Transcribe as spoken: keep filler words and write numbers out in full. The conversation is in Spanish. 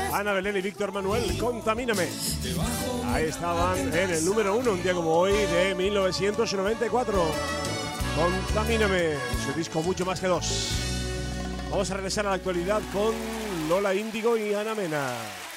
Ana Belén y Víctor Manuel, Contamíname. Ahí estaban en el número uno, un día como hoy, de mil novecientos noventa y cuatro. Contamíname, su disco Mucho Más Que Dos. Vamos a regresar a la actualidad con Lola Índigo y Ana Mena.